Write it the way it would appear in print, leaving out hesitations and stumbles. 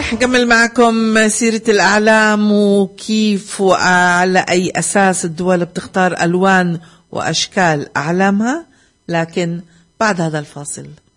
رح نكمل معكم سيرة الأعلام وكيف وعلى أي أساس الدول بتختار ألوان وأشكال أعلامها، لكن بعد هذا الفاصل.